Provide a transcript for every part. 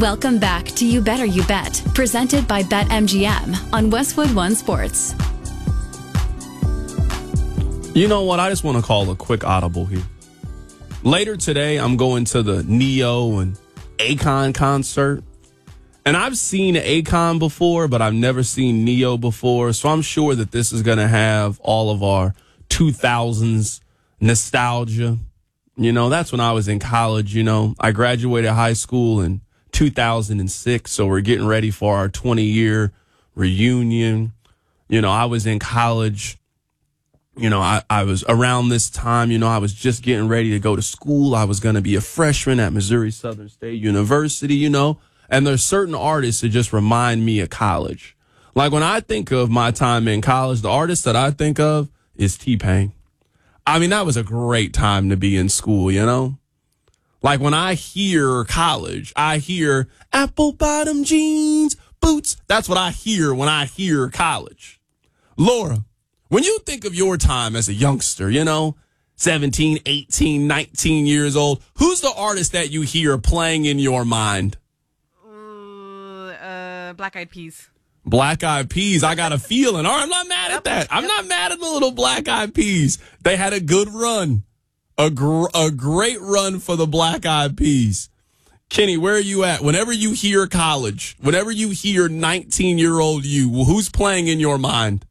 Welcome back to You Better You Bet, presented by BetMGM on Westwood One Sports. You know what? I just want to call a quick audible here. Later today, I'm going to the Neo and Akon concert. And I've seen Akon before, but I've never seen Neo before. So I'm sure that this is going to have all of our 2000s nostalgia. You know, that's when I was in college. You know, I graduated high school in 2006. So we're getting ready for our 20-year reunion. You know, I was in college. You know, I was around this time, you know, I was just getting ready to go to school. I was going to be a freshman at Missouri Southern State University, you know, and there's certain artists that just remind me of college. Like when I think of my time in college, the artist that I think of is T-Pain. I mean, that was a great time to be in school, you know? Like when I hear college, I hear apple bottom jeans, boots. That's what I hear when I hear college. Laura, when you think of your time as a youngster, you know, 17, 18, 19 years old, who's the artist that you hear playing in your mind? Black Eyed Peas. Black Eyed Peas. I got a feeling. All right, I'm not mad at that. I'm not mad at the little Black Eyed Peas. They had a good run. A great run for the Black Eyed Peas. Kenny, where are you at? Whenever you hear college, whenever you hear 19-year-old you, who's playing in your mind?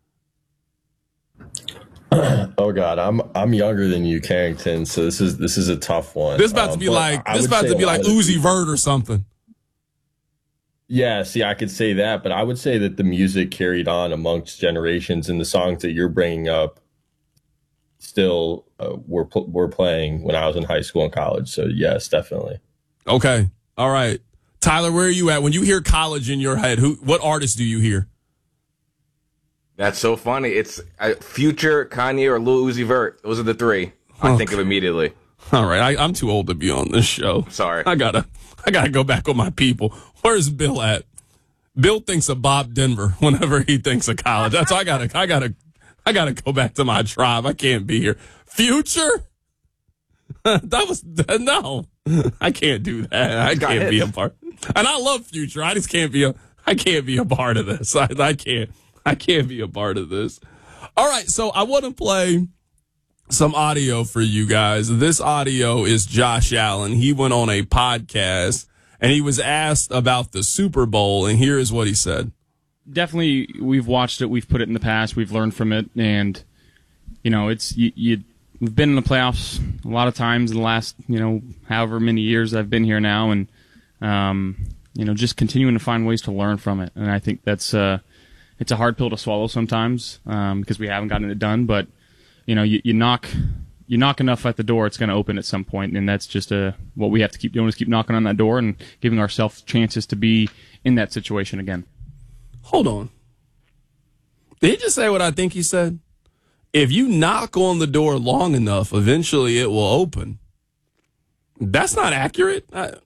Oh God, I'm younger than you, Carrington. So this is a tough one. This about to be like Uzi Vert or something. Yeah, see, I could say that, but I would say that the music carried on amongst generations, and the songs that you're bringing up still were playing when I was in high school and college. So yes, definitely. Okay, all right, Tyler, where are you at when you hear college in your head? What artist do you hear? That's so funny. It's Future, Kanye, or Lil Uzi Vert. Those are the three I think of immediately. All right, I'm too old to be on this show. Sorry, I gotta go back with my people. Where's Bill at? Bill thinks of Bob Denver whenever he thinks of college. That's I gotta go back to my tribe. I can't be here. Future? No. I can't do that. I can't be a part. And I love Future. I just can't be a part of this. I can't be a part of this. All right, so I want to play some audio for you guys. This audio is Josh Allen. He went on a podcast, and he was asked about the Super Bowl, and here is what he said. Definitely, we've watched it. We've put it in the past. We've learned from it, and, you know, we've been in the playoffs a lot of times in the last, you know, however many years I've been here now, and, you know, just continuing to find ways to learn from it. And I think that's it's a hard pill to swallow sometimes because we haven't gotten it done. But you know, you knock enough at the door, it's going to open at some point, and that's just what we have to keep doing is keep knocking on that door and giving ourselves chances to be in that situation again. Hold on. Did he just say what I think he said? If you knock on the door long enough, eventually it will open. That's not accurate.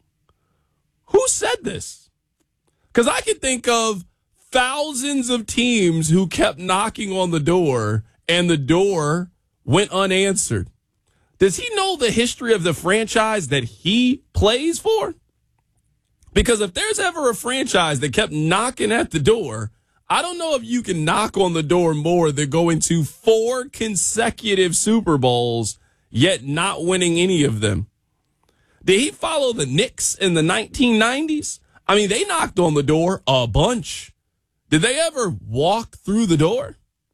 Who said this? Because I can think of thousands of teams who kept knocking on the door and the door went unanswered. Does he know the history of the franchise that he plays for? Because if there's ever a franchise that kept knocking at the door, I don't know if you can knock on the door more than going to 4 consecutive Super Bowls, yet not winning any of them. Did he follow the Knicks in the 1990s? I mean, they knocked on the door a bunch. Did they ever walk through the door?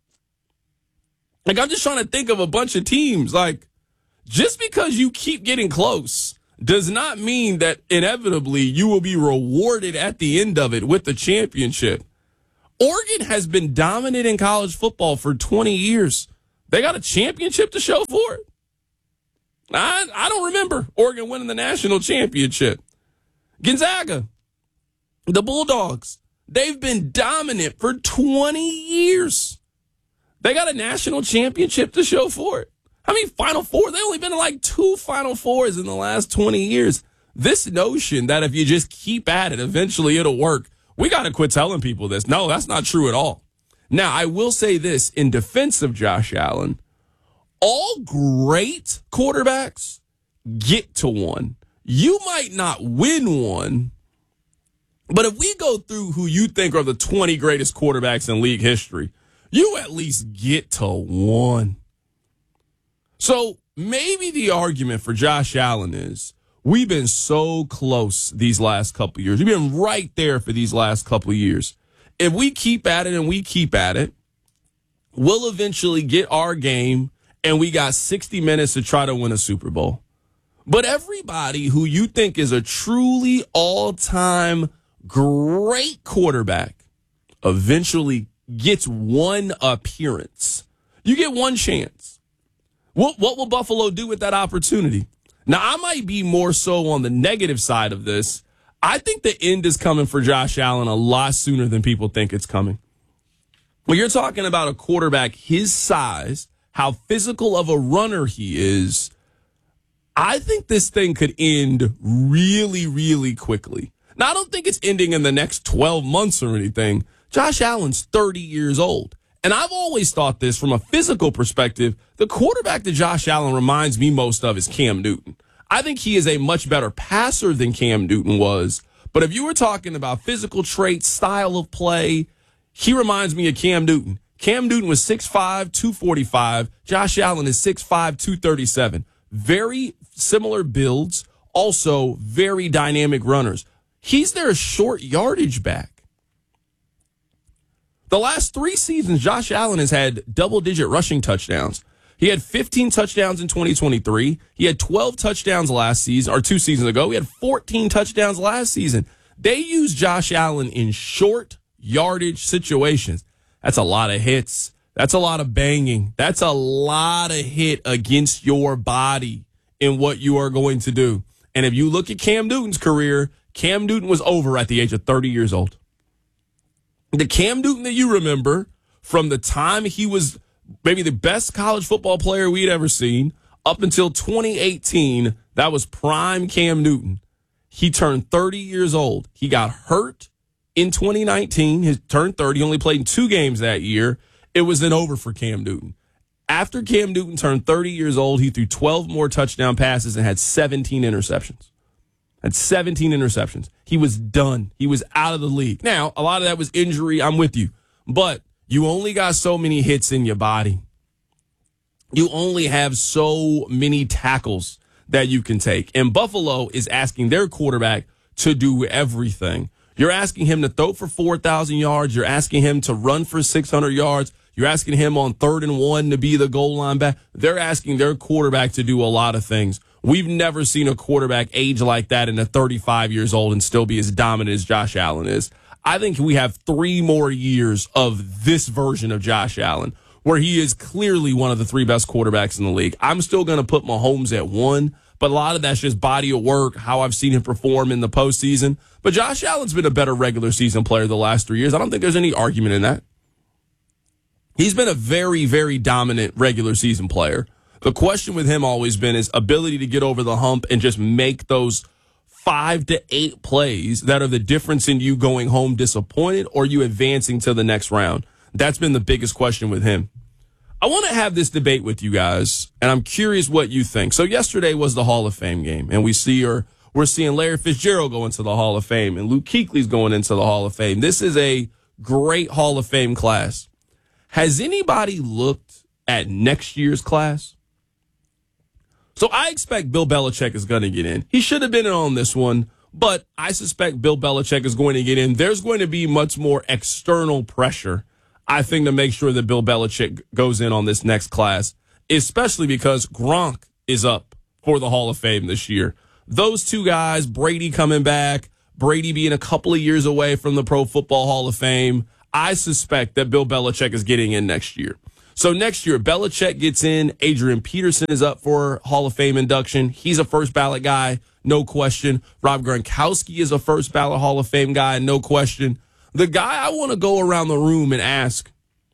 Like, I'm just trying to think of a bunch of teams. Like, just because you keep getting close does not mean that inevitably you will be rewarded at the end of it with the championship. Oregon has been dominant in college football for 20 years. They got a championship to show for it. I don't remember Oregon winning the national championship. Gonzaga, the Bulldogs, they've been dominant for 20 years. They got a national championship to show for it. I mean, Final Four, they've only been to like 2 Final Fours in the last 20 years. This notion that if you just keep at it, eventually it'll work, we got to quit telling people this. No, that's not true at all. Now, I will say this in defense of Josh Allen. All great quarterbacks get to one. You might not win one, But if we go through who you think are the 20 greatest quarterbacks in league history, you at least get to one. So maybe the argument for Josh Allen is we've been so close these last couple of years. We've been right there for these last couple of years. If we keep at it and we keep at it, we'll eventually get our game, and we got 60 minutes to try to win a Super Bowl. But everybody who you think is a truly all-time great quarterback eventually gets one appearance. You get one chance. What will Buffalo do with that opportunity? Now, I might be more so on the negative side of this. I think the end is coming for Josh Allen a lot sooner than people think it's coming. When you're talking about a quarterback his size, how physical of a runner he is, I think this thing could end really, really quickly. Now, I don't think it's ending in the next 12 months or anything. Josh Allen's 30 years old. And I've always thought this from a physical perspective. The quarterback that Josh Allen reminds me most of is Cam Newton. I think he is a much better passer than Cam Newton was. But if you were talking about physical traits, style of play, he reminds me of Cam Newton. Cam Newton was 6'5", 245. Josh Allen is 6'5", 237. Very similar builds, also very dynamic runners. He's their short yardage back. The last 3 seasons, Josh Allen has had double-digit rushing touchdowns. He had 15 touchdowns in 2023. He had 12 touchdowns last season, or 2 seasons ago. He had 14 touchdowns last season. They use Josh Allen in short yardage situations. That's a lot of hits. That's a lot of banging. That's a lot of hit against your body in what you are going to do. And if you look at Cam Newton's career, Cam Newton was over at the age of 30 years old. The Cam Newton that you remember from the time he was maybe the best college football player we'd ever seen up until 2018, that was prime Cam Newton. He turned 30 years old. He got hurt in 2019. He turned 30. He only played in 2 games that year. It was then over for Cam Newton. After Cam Newton turned 30 years old, he threw 12 more touchdown passes and had 17 interceptions. He was done. He was out of the league. Now, a lot of that was injury. I'm with you. But you only got so many hits in your body. You only have so many tackles that you can take. And Buffalo is asking their quarterback to do everything. You're asking him to throw for 4,000 yards. You're asking him to run for 600 yards. You're asking him on 3rd and 1 to be the goal line back. They're asking their quarterback to do a lot of things. We've never seen a quarterback age like that and at 35 years old and still be as dominant as Josh Allen is. I think we have 3 more years of this version of Josh Allen, where he is clearly one of the 3 best quarterbacks in the league. I'm still going to put Mahomes at 1, but a lot of that's just body of work, how I've seen him perform in the postseason. But Josh Allen's been a better regular season player the last 3 years. I don't think there's any argument in that. He's been a very, very dominant regular season player. The question with him always been his ability to get over the hump and just make those 5 to 8 plays that are the difference in you going home disappointed or you advancing to the next round. That's been the biggest question with him. I want to have this debate with you guys, and I'm curious what you think. So yesterday was the Hall of Fame game, and we're seeing Larry Fitzgerald go into the Hall of Fame, and Luke Kuechly's going into the Hall of Fame. This is a great Hall of Fame class. Has anybody looked at next year's class? So I expect Bill Belichick is going to get in. He should have been in on this one, but I suspect Bill Belichick is going to get in. There's going to be much more external pressure, I think, to make sure that Bill Belichick goes in on this next class, especially because Gronk is up for the Hall of Fame this year. Those 2 guys, Brady coming back, Brady being a couple of years away from the Pro Football Hall of Fame, I suspect that Bill Belichick is getting in next year. So next year, Belichick gets in. Adrian Peterson is up for Hall of Fame induction. He's a first ballot guy, no question. Rob Gronkowski is a first ballot Hall of Fame guy, no question. The guy I want to go around the room and ask,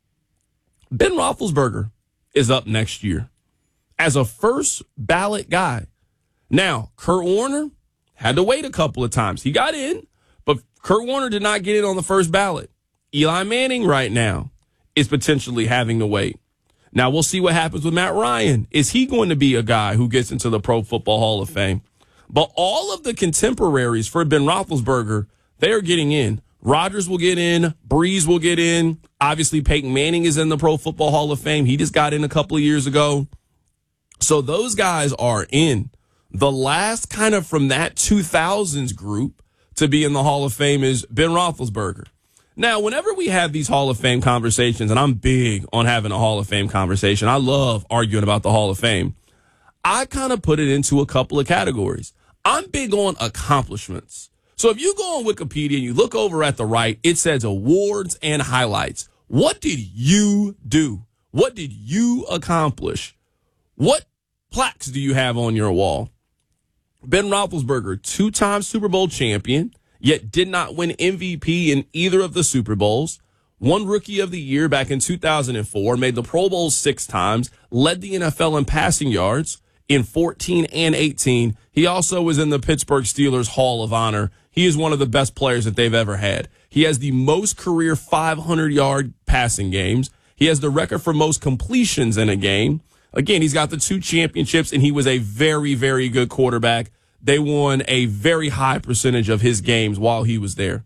Ben Roethlisberger is up next year as a first ballot guy. Now, Kurt Warner had to wait a couple of times. He got in, but Kurt Warner did not get in on the first ballot. Eli Manning right now is potentially having to wait. Now, we'll see what happens with Matt Ryan. Is he going to be a guy who gets into the Pro Football Hall of Fame? But all of the contemporaries for Ben Roethlisberger, They are getting in. Rodgers will get in. Breeze will get in. Obviously, Peyton Manning is in the Pro Football Hall of Fame. He just got in a couple of years ago. So those guys are in. The last kind of from that 2000s group to be in the Hall of Fame is Ben Roethlisberger. Now, whenever we have these Hall of Fame conversations, and I'm big on having a Hall of Fame conversation, I love arguing about the Hall of Fame, I kind of put it into a couple of categories. I'm big on accomplishments. So if you go on Wikipedia and you look over at the right, it says awards and highlights. What did you do? What did you accomplish? What plaques do you have on your wall? Ben Roethlisberger, 2-time Super Bowl champion, yet did not win MVP in either of the Super Bowls. Won Rookie of the Year back in 2004, made the Pro Bowl 6 times, led the NFL in passing yards in 14 and 18. He also was in the Pittsburgh Steelers Hall of Honor. He is one of the best players that they've ever had. He has the most career 500-yard passing games. He has the record for most completions in a game. Again, he's got the 2 championships, and he was a very, very good quarterback. They won a very high percentage of his games while he was there.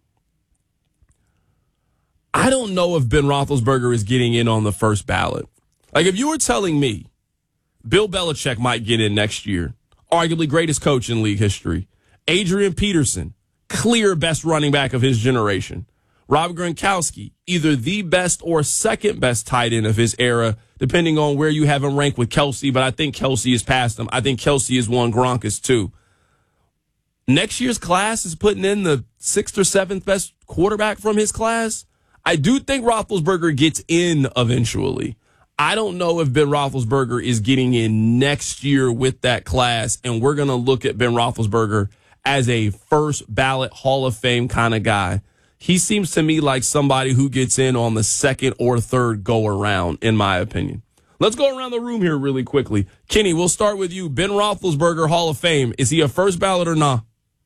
I don't know if Ben Roethlisberger is getting in on the first ballot. Like, if you were telling me Bill Belichick might get in next year, arguably greatest coach in league history, Adrian Peterson, clear best running back of his generation, Rob Gronkowski, either the best or second best tight end of his era, depending on where you have him ranked with Kelsey, but I think Kelsey is past him. I think Kelsey is 1, Gronk is 2. Next year's class is putting in the 6th or 7th best quarterback from his class. I do think Roethlisberger gets in eventually. I don't know if Ben Roethlisberger is getting in next year with that class, and we're going to look at Ben Roethlisberger as a first ballot Hall of Fame kind of guy. He seems to me like somebody who gets in on the 2nd or 3rd go around, in my opinion. Let's go around the room here really quickly. Kenny, we'll start with you. Ben Roethlisberger, Hall of Fame. Is he a first ballot or not?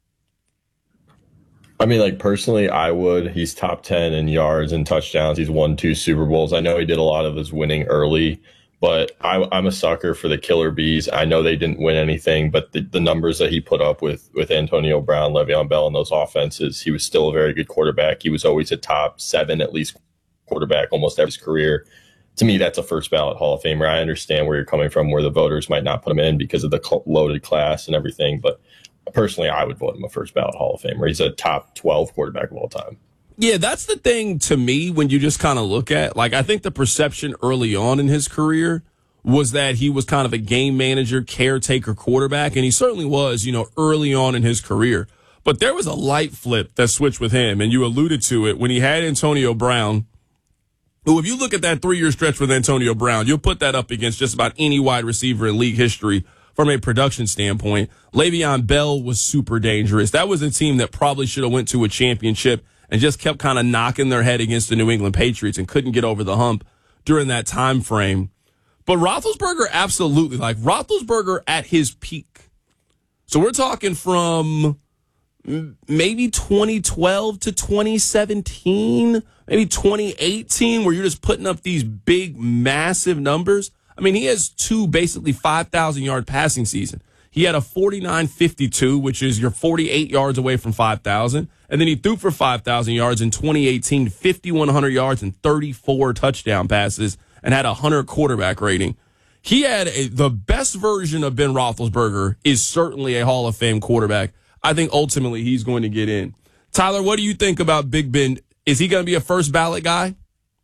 I mean, like, personally, I would. He's top 10 in yards and touchdowns. He's won 2 Super Bowls. I know he did a lot of his winning early, but I'm a sucker for the Killer Bees. I know they didn't win anything, but the numbers that he put up with Antonio Brown, Le'Veon Bell, and those offenses, he was still a very good quarterback. He was always a top 7, at least, quarterback almost every career. To me, that's a first ballot Hall of Famer. I understand where you're coming from, where the voters might not put him in because of the loaded class and everything, but personally, I would vote him a first ballot Hall of Famer. He's a top 12 quarterback of all time. Yeah, that's the thing to me when you just kind of look at, like, I think the perception early on in his career was that he was kind of a game manager, caretaker quarterback, and he certainly was, early on in his career. But there was a light flip that switched with him, and you alluded to it when he had Antonio Brown, who, if you look at that 3-year stretch with Antonio Brown, you'll put that up against just about any wide receiver in league history from a production standpoint. Le'Veon Bell was super dangerous. That was a team that probably should have went to a championship and just kept kind of knocking their head against the New England Patriots and couldn't get over the hump during that time frame. But Roethlisberger, absolutely. Like, Roethlisberger at his peak. So we're talking from maybe 2012 to 2017, maybe 2018, where you're just putting up these big, massive numbers. I mean, he has 2 basically 5,000-yard passing season. He had a 49.52, which is you're 48 yards away from 5,000. And then he threw for 5,000 yards in 2018, 5,100 yards and 34 touchdown passes, and had a 100 quarterback rating. He had the best version of Ben Roethlisberger is certainly a Hall of Fame quarterback. I think ultimately he's going to get in. Tyler, what do you think about Big Ben? Is he going to be a first ballot guy?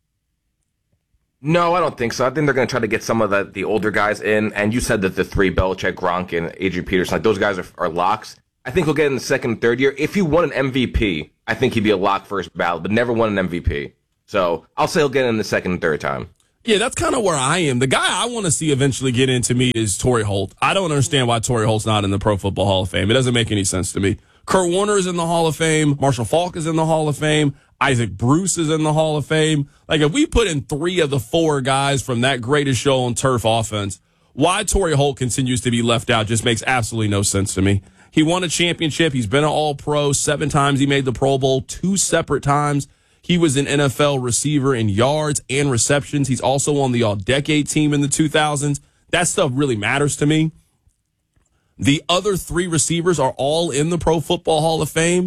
No, I don't think so. I think they're going to try to get some of the older guys in. And you said that the 3, Belichick, Gronk, and Adrian Peterson, like, those guys are locks. I think he'll get in the 2nd and 3rd year. If he won an MVP, I think he'd be a lock first ballot, but never won an MVP. So I'll say he'll get in the 2nd and 3rd time. Yeah, that's kind of where I am. The guy I want to see eventually get into me is Torrey Holt. I don't understand why Torrey Holt's not in the Pro Football Hall of Fame. It doesn't make any sense to me. Kurt Warner is in the Hall of Fame. Marshall Faulk is in the Hall of Fame. Isaac Bruce is in the Hall of Fame. Like, if we put in 3 of the 4 guys from that greatest show on turf offense, why Torrey Holt continues to be left out just makes absolutely no sense to me. He won a championship. He's been an All-Pro 7 times. He made the Pro Bowl 2 separate times. He was an NFL receiver in yards and receptions. He's also on the All-Decade team in the 2000s. That stuff really matters to me. The other 3 receivers are all in the Pro Football Hall of Fame.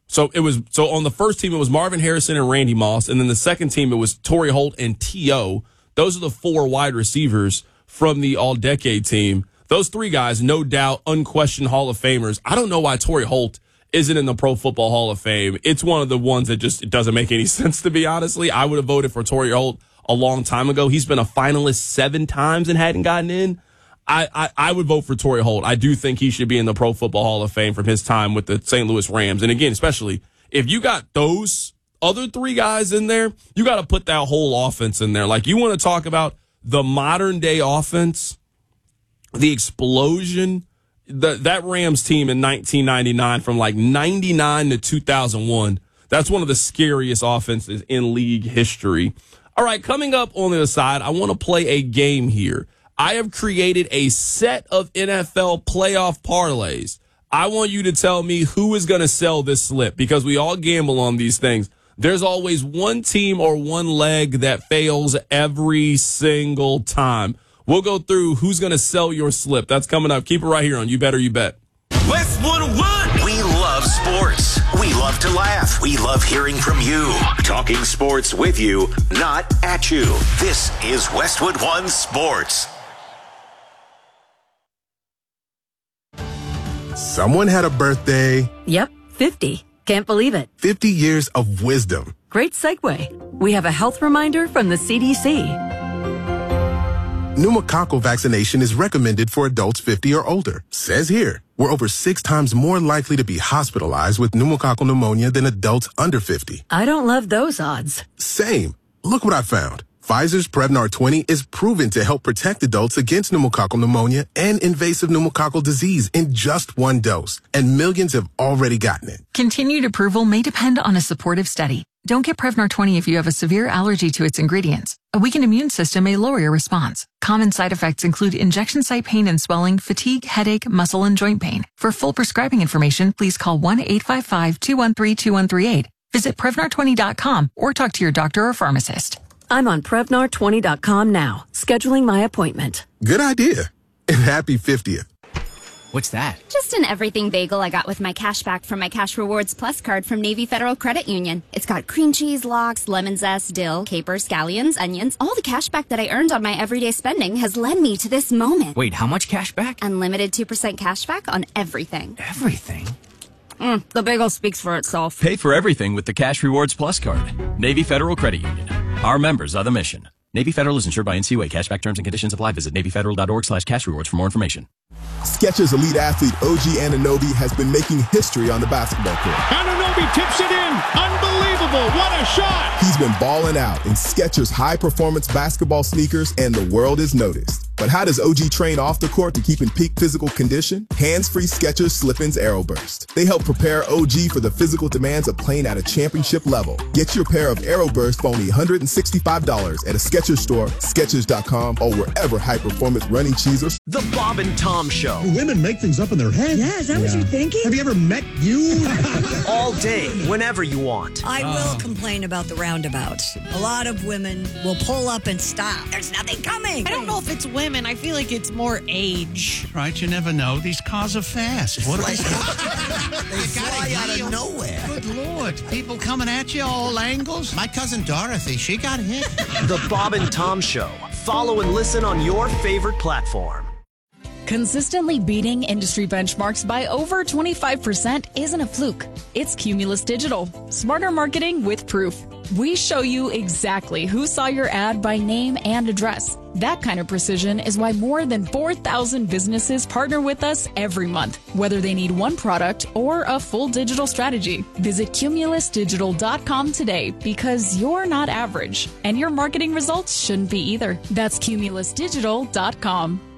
So on the first team, it was Marvin Harrison and Randy Moss. And then the second team, it was Torrey Holt and T.O. Those are the 4 wide receivers from the all-decade team. Those 3 guys, no doubt, unquestioned Hall of Famers. I don't know why Torrey Holt isn't in the Pro Football Hall of Fame. It's one of the ones that just, it doesn't make any sense, to be honestly. I would have voted for Torrey Holt a long time ago. He's been a finalist 7 times and hadn't gotten in. I would vote for Torrey Holt. I do think he should be in the Pro Football Hall of Fame from his time with the St. Louis Rams. And again, especially if you got those other 3 guys in there, you got to put that whole offense in there. Like, you want to talk about the modern day offense, the explosion, that Rams team in 1999 from like 99 to 2001. That's one of the scariest offenses in league history. All right, coming up on the other side, I want to play a game here. I have created a set of NFL playoff parlays. I want you to tell me who is going to sell this slip, because we all gamble on these things. There's always one team or one leg that fails every single time. We'll go through who's going to sell your slip. That's coming up. Keep it right here on You Bet or You Bet. Westwood One. We love sports. We love to laugh. We love hearing from you. Talking sports with you, not at you. This is Westwood One Sports. Someone had a birthday. Yep, 50. Can't believe it. 50 years of wisdom. Great segue. We have a health reminder from the CDC. Pneumococcal vaccination is recommended for adults 50 or older. Says here, we're over 6 times more likely to be hospitalized with pneumococcal pneumonia than adults under 50. I don't love those odds. Same. Look what I found. Pfizer's Prevnar 20 is proven to help protect adults against pneumococcal pneumonia and invasive pneumococcal disease in just 1 dose, and millions have already gotten it. Continued approval may depend on a supportive study. Don't get Prevnar 20 if you have a severe allergy to its ingredients. A weakened immune system may lower your response. Common side effects include injection site pain and swelling, fatigue, headache, muscle, and joint pain. For full prescribing information, please call 1-855-213-2138. Visit Prevnar20.com or talk to your doctor or pharmacist. I'm on Prevnar20.com now, scheduling my appointment. Good idea. And happy 50th. What's that? Just an everything bagel I got with my cash back from my Cash Rewards Plus card from Navy Federal Credit Union. It's got cream cheese, lox, lemon zest, dill, capers, scallions, onions. All the cash back that I earned on my everyday spending has led me to this moment. Wait, how much cash back? Unlimited 2% cash back on everything. Everything? The bagel speaks for itself. Pay for everything with the Cash Rewards Plus card. Navy Federal Credit Union. Our members are the mission. Navy Federal is insured by NCUA. Cashback terms and conditions apply. Visit NavyFederal.org/cashrewards for more information. Skechers elite athlete OG Anunoby has been making history on the basketball court. Anunoby tips it in. Unbelievable. What a shot. He's been balling out in Skechers high-performance basketball sneakers, and the world has noticed. But how does OG train off the court to keep in peak physical condition? Hands-free Skechers Slip-ins Aeroburst. They help prepare OG for the physical demands of playing at a championship level. Get your pair of Aeroburst for only $165 at a Skechers store, Skechers.com, or wherever high-performance running shoes are. The Bob and Tom Show. Women make things up in their head. Yeah, is that what you're thinking? Have you ever met you? All day, whenever you want. I will complain about the roundabouts. A lot of women will pull up and stop. There's nothing coming. I don't know if it's women. I feel like it's more age. Right, you never know. These cars are fast. What they fly out of nowhere. Good Lord. People coming at you all angles. My cousin Dorothy, she got hit. The Bob and Tom Show. Follow and listen on your favorite platform. Consistently beating industry benchmarks by over 25% isn't a fluke. It's Cumulus Digital. Smarter marketing with proof. We show you exactly who saw your ad by name and address. That kind of precision is why more than 4,000 businesses partner with us every month, whether they need one product or a full digital strategy. Visit cumulusdigital.com today, because you're not average, and your marketing results shouldn't be either. That's cumulusdigital.com.